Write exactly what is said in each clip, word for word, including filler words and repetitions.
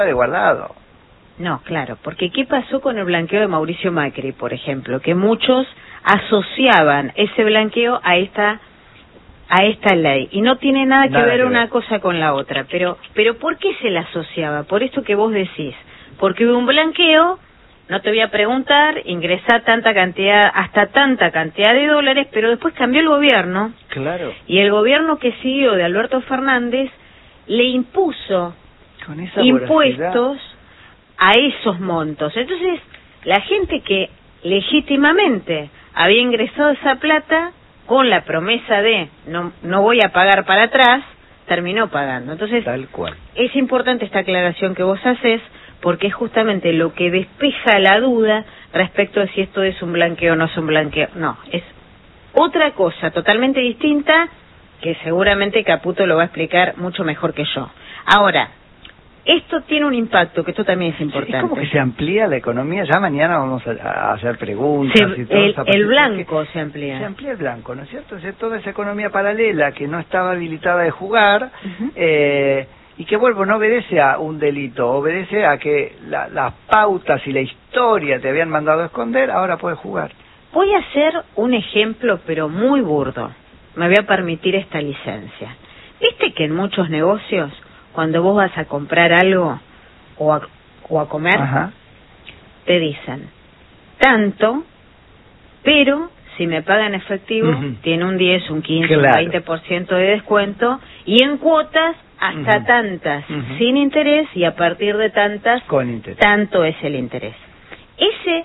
de guardado. No, claro, porque ¿qué pasó con el blanqueo de Mauricio Macri, por ejemplo? Que muchos asociaban ese blanqueo a esta a esta ley y no tiene nada que nada ver que una ver. cosa con la otra. Pero pero ¿por qué se la asociaba? Por esto que vos decís. Porque hubo un blanqueo, no te voy a preguntar, ingresar tanta cantidad, hasta tanta cantidad de dólares, pero después cambió el gobierno. Claro. Y el gobierno que siguió de Alberto Fernández le impuso Con esa impuestos voracidad. a esos montos. Entonces, la gente que legítimamente había ingresado esa plata con la promesa de no no voy a pagar para atrás, terminó pagando. Entonces, Tal cual. es importante esta aclaración que vos haces, porque es justamente lo que despeja la duda respecto de si esto es un blanqueo o no es un blanqueo. No, es otra cosa totalmente distinta que seguramente Caputo lo va a explicar mucho mejor que yo. Ahora, esto tiene un impacto, que esto también es importante. Es como que se amplía la economía, ya mañana vamos a, a hacer preguntas Se, y todo. el, el blanco se amplía. Se amplía el blanco, ¿no es cierto? O sea, toda esa economía paralela que no estaba habilitada de jugar, uh-huh. eh, y que, vuelvo, no obedece a un delito, obedece a que la, las pautas y la historia te habían mandado a esconder, ahora puedes jugar. Voy a hacer un ejemplo, pero muy burdo. Me voy a permitir esta licencia. ¿Viste que en muchos negocios, cuando vos vas a comprar algo o a, o a comer, Ajá. te dicen tanto, pero si me pagan efectivo, uh-huh. tiene un diez, un quince, claro. un veinte por ciento de descuento, y en cuotas hasta uh-huh. tantas, uh-huh. sin interés, y a partir de tantas, con interés. Tanto es el interés. Ese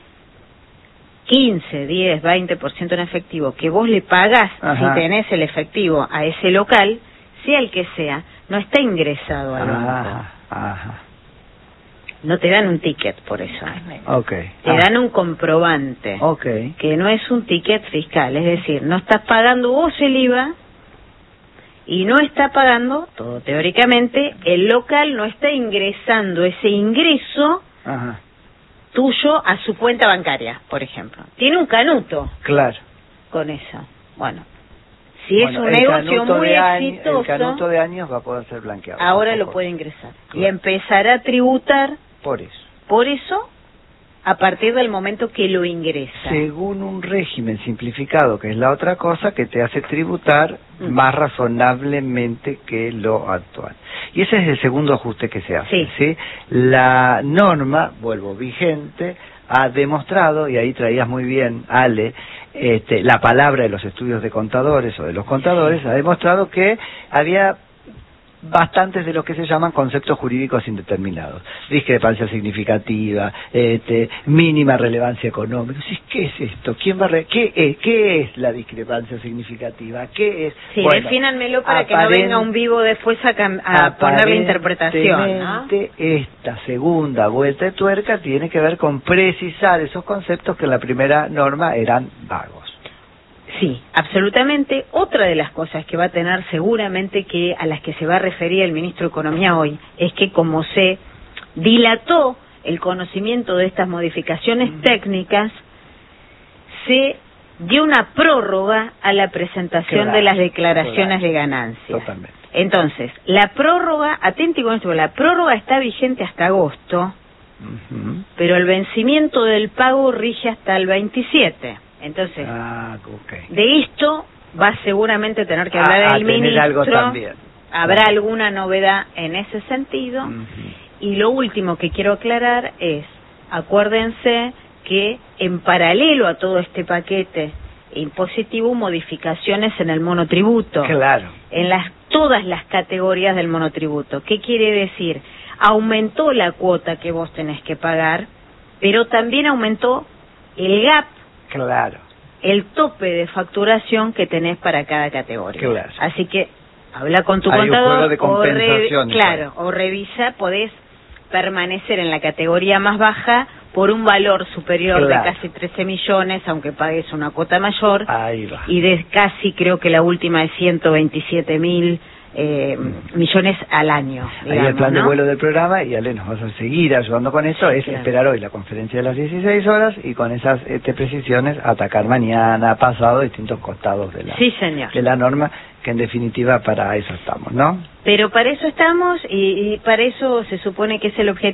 quince, diez, veinte por ciento en efectivo que vos le pagás, ajá. si tenés el efectivo a ese local, sea el que sea, no está ingresado al banco. Ajá, ajá. No te dan un ticket por eso. Okay. Te ah. dan un comprobante. Okay. Que no es un ticket fiscal. Es decir, no estás pagando vos el I V A y no está pagando, todo teóricamente, el local no está ingresando ese ingreso ajá. tuyo a su cuenta bancaria, por ejemplo. Tiene un canuto. Claro. Con eso. Bueno. Si bueno, es un negocio muy año, exitoso, el canuto de años va a poder ser blanqueado. Ahora lo puede ingresar. Claro. Y empezará a tributar. Por eso. Por eso, a partir del momento que lo ingresa. Según un régimen simplificado, que es la otra cosa, que te hace tributar mm. más razonablemente que lo actual. Y ese es el segundo ajuste que se hace. Sí. ¿sí? La norma, vuelvo, vigente, ha demostrado, y ahí traías muy bien, Ale, este, la palabra de los estudios de contadores o de los contadores, ha demostrado que había bastantes de lo que se llaman conceptos jurídicos indeterminados. Discrepancia significativa, este, mínima relevancia económica. ¿Qué es esto? ¿Quién va a re ¿Qué, es? ¿Qué es la discrepancia significativa? ¿Qué es? Sí, bueno, defínanmelo para que no venga un vivo después a, a poner la interpretación, ¿no? Esta segunda vuelta de tuerca tiene que ver con precisar esos conceptos que en la primera norma eran vagos. Sí, absolutamente. Otra de las cosas que va a tener seguramente que a las que se va a referir el ministro de Economía hoy es que como se dilató el conocimiento de estas modificaciones mm. técnicas, se dio una prórroga a la presentación claro, de las declaraciones claro, de ganancias. Totalmente. Entonces, la prórroga, atenti con esto, la prórroga está vigente hasta agosto, uh-huh. pero el vencimiento del pago rige hasta el veintisiete. Entonces, ah, okay. de esto va seguramente a tener que hablar ah, el ministro. Algo también. Habrá claro. alguna novedad en ese sentido. Uh-huh. Y lo último que quiero aclarar es, acuérdense que en paralelo a todo este paquete impositivo, modificaciones en el monotributo. Claro. En las todas las categorías del monotributo. ¿Qué quiere decir? Aumentó la cuota que vos tenés que pagar, pero también aumentó el gap. Claro. El tope de facturación que tenés para cada categoría. Claro. Así que habla con tu Hay contador un juego de o, re, claro, para. o revisa, podés permanecer en la categoría más baja por un valor superior claro. de casi trece millones, aunque pagues una cuota mayor. Ahí va. Y de casi, creo que la última es ciento veintisiete mil eh, mm. millones al año. Digamos, ahí el plan ¿no? de vuelo del programa, y Ale nos vas a seguir ayudando con esto, es claro. esperar hoy la conferencia de las dieciséis horas y con esas este, precisiones atacar mañana, pasado, distintos costados de la, sí, señor. de la norma, que en definitiva para eso estamos, ¿no? Pero para eso estamos y, y para eso se supone que es el objetivo.